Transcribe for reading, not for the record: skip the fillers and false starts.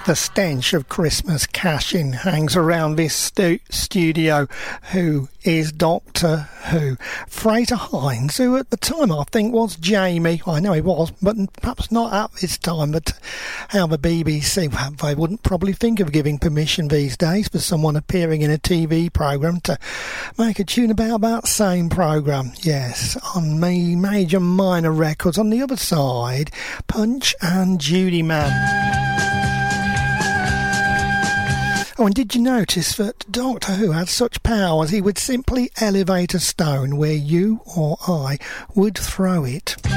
The stench of Christmas cash-in hangs around this studio. Who is Doctor Who? Fraser Hines, who at the time I think was Jamie. I know he was, but perhaps not at this time. But how the BBC, well, they wouldn't probably think of giving permission these days for someone appearing in a TV programme to make a tune about that same programme. Yes, on Major Minor Records. On the other side, Punch and Judy Man. Oh, and did you notice that Doctor Who had such powers he would simply elevate a stone where you or I would throw it?